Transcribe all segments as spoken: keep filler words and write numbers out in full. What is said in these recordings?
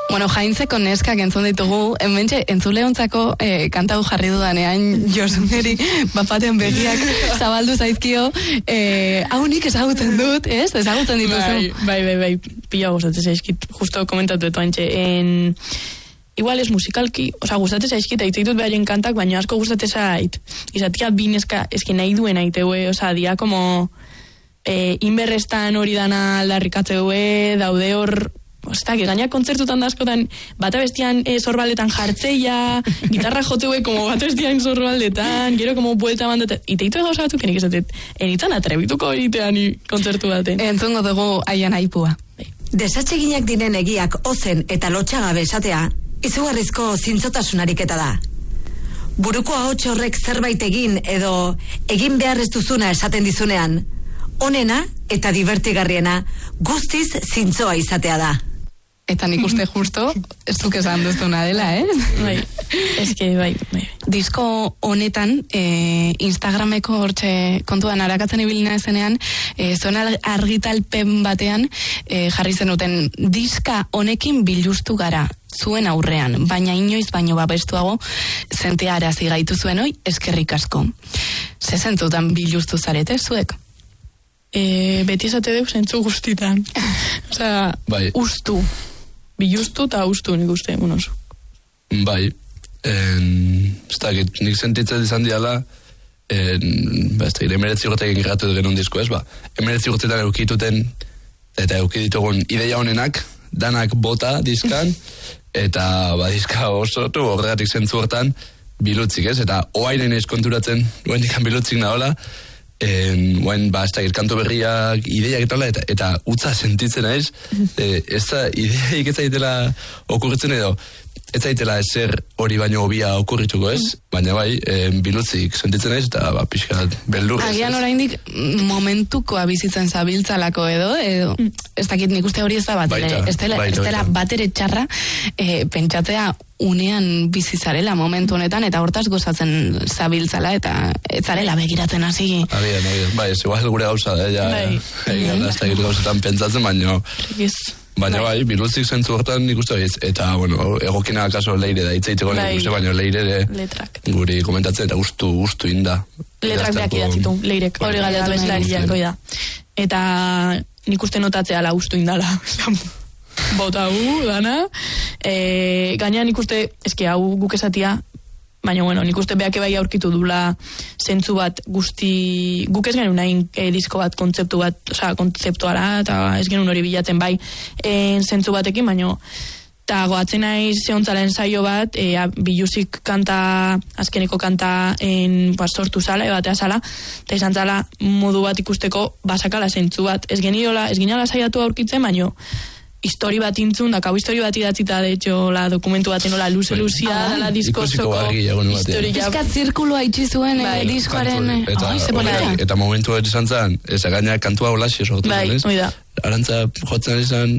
Bueno, jaintzeko neskak entzun ditugu, hementxe entzuleontzako eh, kantau jarri dudanean Josuneri bapaten begiak zabaldu zaizkio, eh, hau nik ezagutzen dut, ez? Ezagutzen dituzu. Bai, bai, bai, bai, pila gustatzen zaizkit, justo komentatu eto antxe, en... Igual ez musikalki, oza, gustatzen zaizkit, eitzeitut behaien kantak, baina asko gustatzen zait. Izatia bineska, eski nahi duen aiteue, oza, dia, como, eh, inberrestan hori dana aldarrikatzeue, daude hor, Osta, que gaina kontzertutan da askotan bata bestian eh, sorbaldetan jartzeia, gitarra joteue como bata bestian sorbaldetan, gero como buelta mandate, iteitu gauza batzuk enik esatet, enitan atrebituko egitean kontzertu baten. Entzungo dugu aian aipua. Desatseginak diren egiak ozen eta lotxagabe esatea, izugarrizko zintzotasunarik eta da. Buruko ahots horrek zerbait egin edo egin behar ez duzuna esaten dizunean, onena eta divertigarriena guztiz zintzoa izatea da. Eta nik uste justo, ez duk esan duzuna dela, eh? Bai, eske, bai, bai. Disko honetan, eh, Instagrameko hortxe kontuan arakatzen ibilina ezenean, eh, zuen argitalpen batean, eh, jarri zenuten, diska honekin bilustu gara, zuen aurrean, baina inoiz baino babestuago, zentearazi gaitu zuen hoi, eskerrik asko. Ze zentzutan bilustu zarete, zuek? E, beti esate deu zentzu guztitan. Osea, bai. ustu. Bilustu eta ustu nik uste, unos. Bai. En, ez da, nik sentitzen izan diala, en, ba, ez da, emeretzi urtekin gratu genuen disko ez, ba. Emeretzi urtetan eukituten, eta eukiditugun ideia honenak, danak bota diskan, eta ba, diska oso, tu, horregatik zentzu hortan, bilutzik ez, eta oainen ez konturatzen, oain dikan bilutzik nahola, en, oain, ba, ez da, kantu berriak, ideiak eta, eta, eta utza sentitzen naiz, e, ez da, ideiak ez zaitela okurritzen edo, ez zaitela ezer hori baino hobia okurrituko ez, baina bai, en, bilutzik sentitzen naiz, eta ba, pixkat beldur ez. Agian oraindik momentukoa bizitzen zabiltzalako edo, edo ez dakit nik uste hori ez da bat, Baita, ez dela, baita, ez dela baita. bat ere txarra, e, pentsatzea unean bizizarela momentu honetan, eta hortaz gozatzen zabiltzala, eta ez zarela begiratzen hasi. Abian, abian, bai, ez igual gure gauza da, ja, Bai. egin, ez da gauzetan pentsatzen, baina, Ez. baina bai, bilutzik zentzu hortan nik uste baiz, eta, bueno, egokina akaso leire da, itzaiteko Bai. nik uste, baina leire ere, Letrak. guri komentatzen, eta gustu, gustu inda. Letrak beak idatzitu, leirek, hori galdatu ez lariak, da. Eta nik uste notatzea la ustu indala. Bota hu, dana. E, Gaina nik uste, eski hau guk esatia, baina bueno, nik uste beak bai aurkitu dula zentzu bat guzti, guk ez genuen nahin e, disko bat, kontzeptu bat, osea, kontzeptuala, eta ez genuen hori bilatzen bai e, zentzu batekin, baina eta goatzen naiz zehontzalen saio bat, e, a, biluzik kanta, azkeneko kanta en, ba, sortu zala, ebatea zala, eta izan zala modu bat ikusteko basakala zentzu bat. Ez geniola, ez ginala saiatu aurkitzen, baina histori bat intzun, dakau histori bat idatzita, de hecho, la dokumentu baten nola luze luzia, Ah, la disko ikusiko soko argi egon batean. historia. Pizkat zirkulua itxi zuen Bai. eh, diskoaren, Kantu, eta, ai, ze hori, polita. eta momentu hori izan zen, ez gaina kantua holaxi sortu Bai, zen, ez? hori da. Arantza jotzen izan,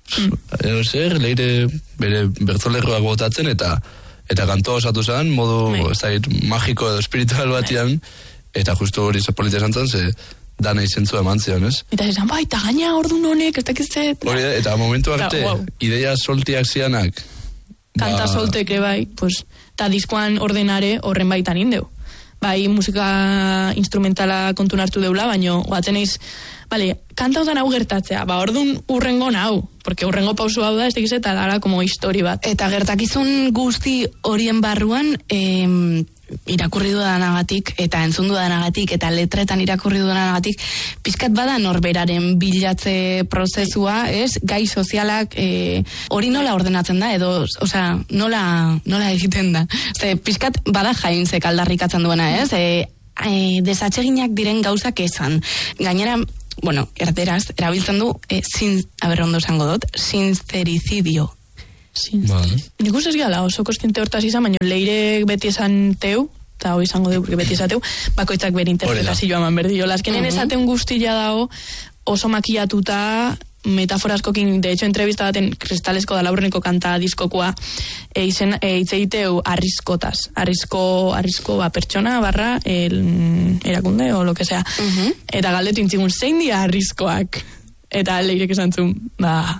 mm. zer, leire bere bertzolerroak botatzen, eta eta kantua osatu zen, modu, Bai. ez da, magiko edo espiritual batian, eta justu hori zapolita esan zen, ze dana izentzu eman zion, ez? Eta esan, bai, eta gaina orduan honek, ez dakitzet. Hori da, eta momentu Eta, arte, wow. ideia soltiak zianak, Kanta ba, solteke bai, pues, eta diskoan ordenare horren baitan indeu. Bai, musika instrumentala kontun hartu deula, baino, guatzen eiz, bale, kanta otan hau gertatzea, ba, orduan urrengo hau, porque urrengo pausu hau da, ez dakiz eta dara, como histori bat. Eta gertakizun guzti horien barruan, em, irakurri dudanagatik, eta entzun dudanagatik, eta letretan irakurri dudanagatik, pizkat bada norberaren bilatze prozesua, ez? Gai sozialak, e, hori nola ordenatzen da, edo, osea, nola, nola egiten da. Ze, pizkat bada jaintzek aldarrikatzen duena, ez? E, e, desatseginak diren gauzak esan. Gainera, bueno, erderaz, erabiltzen du, e, sin, aber ondo esango dut, sincericidio. Sin. Vale. Nik uste ez gala oso kostiente hortaz izan, baina leire beti esan teu, eta hori izango deu, porque beti esateu, bakoitzak bere interpretazioa eman berdi. Lazkenen Mhm. esaten guztia dago, oso makillatuta, metaforaskokin, de hecho, entrevista baten kristalesko da laurreneko kanta diskokoa, e, izen, e, itzeiteu arriskotaz, arrisko, arrisko, ba, pertsona, barra, el, erakunde, o lo que sea. Mhm. Eta galdetu intzigun, zein dira arriskoak? Eta leirek esan zuen, ba,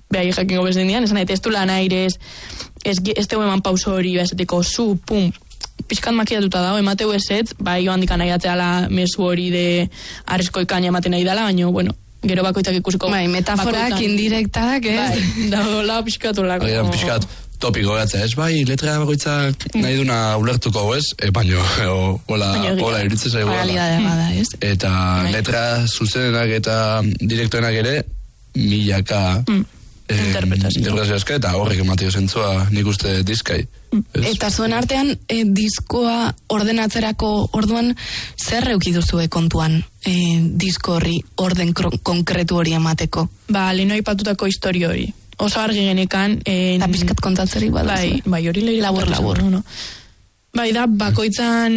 behai jakingo bezen dian, esan nahi, ez du lan airez, ez, ez tegu eman pauso hori, esateko, zu, pum, pixkat makiatuta dago, emateu ezetz, bai joan dikan nahi atzeala mesu hori de arrezko ikaina ematen nahi dela, baina, bueno, gero bakoitzak ikusiko. Bai, metaforak indirektak, ez? Bai, dago la pixkatu lako. Agian pixkat topiko gatzea, ez? Bai, letra bakoitzak nahi duna ulertuko, ez? E, baino, hola, hola, iritzen zaigu. Realidade bada, ez? Eta letra zuzenenak eta direktoenak ere, milaka interpretazio eska, eta horrek ematio zentzua nik uste dizkai. Eta zuen artean, e, diskoa ordenatzerako orduan, zer reuki duzue kontuan e, disko horri orden konkretu hori emateko? Ba, leheno aipatutako historio hori. Oso argi genekan... Eta pizkat kontatzeri badu. Bai, bai, hori lehi labur, labur. No? Bai, da, bakoitzan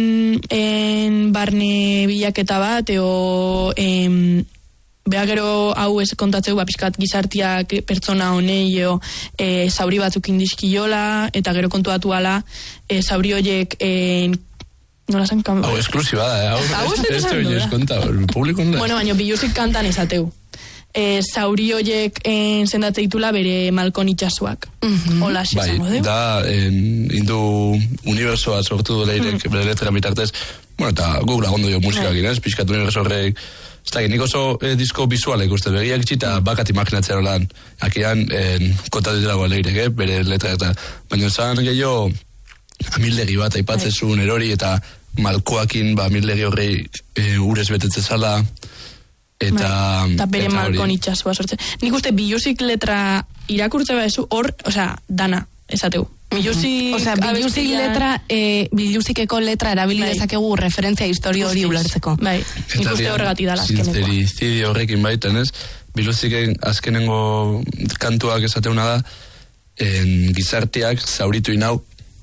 en barne bilaketa bat, eo... En, Beha gero hau ez kontatzeu, ba, pixkat gizartiak pertsona honei eo, e, zauri batzuk indizkiola, eta gero kontuatu ala, e, zauri horiek... E, nola zan kan... Hau esklusiba da, hau, hau ez ez du eskonta, publiko no. Bueno, baina biluzik kantan esateu. E, zauri horiek zendatze ditula bere Malkon itxasuak. Mm-hmm. Hola, bai, esango deu. Da, en, indu unibersoa sortu du leirek, mm-hmm. bere letra bitartez, bueno, eta guk lagundu jo musikak inez, pixkat uniberso horrek, ez da, nik oso eh, disko visualek uste, begiak itxita bakat imaginatzea lan, akian eh, kontatu dirago leirek, eh, bere letra eta, baina zan gehiago amildegi bat aipatzezun erori eta malkoakin ba amildegi horrei eh, urez betetze zala, eta... Eta bere Malkon itxasua sortzen. Nik uste biluzik letra irakurtze bezu hor, osea, dana, esateu. Biluzik... Osea, biluzik letra, eh, biluzikeko letra erabili dezakegu referentzia historio hori ulertzeko. Bai, nik uste horregati dala azkenekoa. Sincericidio horrekin baiten, ez? Biluziken azkenengo kantuak esateuna da, en, gizarteak zauritu inau,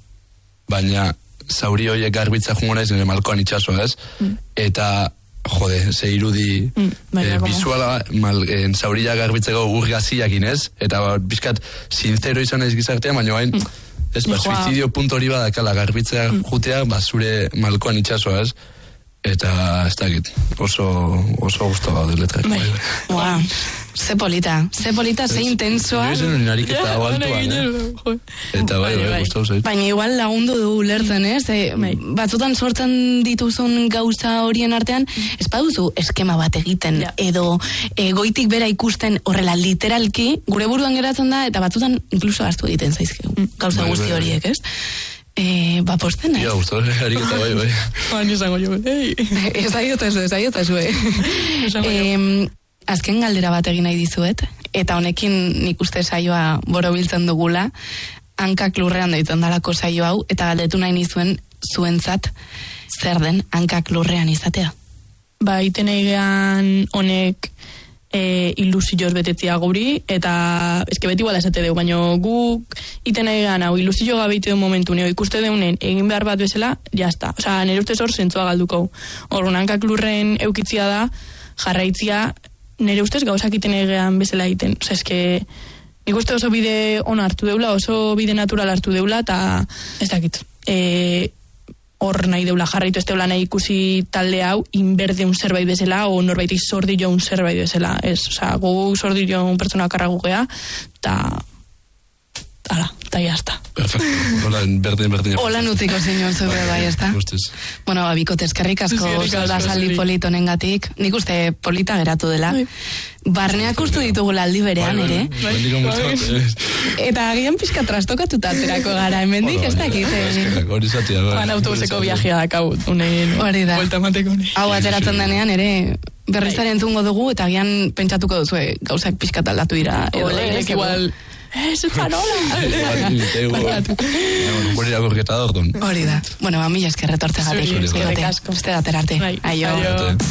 baina zauri horiek garbitza jungo naiz nire Malkoan itxasua, ez? Mm. Eta... Jode, ze irudi mm, eh, visuala mal, en, zaurilla garbitzeko urgaziak inez, eta bizkat sincero izan ez gizartean, baina bain mm. ez, ba, suizidio punto hori badakala garbitzea mm. jutea, ba, zure Malkoan itxasoa, ez? Eta ez dakit, oso oso gusto gaude letrak. Bai, wow. Ze polita, ze polita, ze intensoa. Ez zen unarik eta hau altuan, eh? Eta bai, bai, gustau zait. Baina igual lagundu du ulertzen, ez? E, batzutan sortzen dituzun gauza horien artean, ez baduzu eskema bat egiten, ja. Edo e, goitik bera ikusten horrela literalki, gure buruan geratzen da, eta batzutan inkluso astu egiten zaizkigu, gauza bai, guzti horiek, ez? Eh, ba posten, ez? Ja, gustau, harik eta bai, bai. Ba, nizango jo, ei. Ez aiotaz, ez aiotaz, eh. Azken galdera bat egin nahi dizuet, eta honekin nik uste saioa borobiltzen dugula, hankak lurrean deitzen dalako saio hau, eta galdetu nahi nizuen zuentzat zer den hankak lurrean izatea. Ba, iten egean honek e, ilusioz betetzia guri, eta eske beti igual esate deu, baina guk iten egean hau ilusio gabitu den momentu, neo ikuste deunen egin behar bat bezala, jazta. Osa, nire ustez hor zentzua galduko. Hor, hankak lurren eukitzia da, jarraitzia, nire ustez gauzak iten egean bezala egiten. Osa, eske, nik uste oso bide on hartu deula, oso bide natural hartu deula, eta ez dakit. E, hor nahi deula jarraitu ez deula nahi ikusi talde hau inberde un zerbait bezala, o norbait izordi jo un zerbait bezala. Ez, osa, gu zordi jo un pertsona karragugea, eta... Hala, eta jazta. Perfecto. Hola, berdin, berdin. Hola nutiko zinuen zube bai, ez da? Bueno, abikote eskerrik asko da saldi polit honengatik. Nik uste polita geratu dela. Barneak ustu ditugula aldi berean, ere. Eta agian pixka trastokatuta aterako gara, hemendik ez dakit. Hori zatia. Ban autobuseko viajea dakau. Hori da. Hau ateratzen denean, ere... Berrizaren entzungo dugu, eta agian pentsatuko duzu, gauzak pixka aldatu dira. Leirek igual... Eh, zutzan hola! Hori da gorketa da, ordun. Hori da. Bueno, ba, mila eskerretortze gatik. Beste daterarte. Aio.